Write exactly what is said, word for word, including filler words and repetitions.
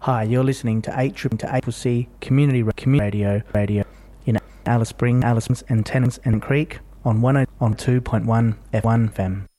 Hi, you're listening to eight triple to eight C Community Community Radio Radio in Alice Springs, Alice Springs and Tennant and Creek on one oh two point one F one F M.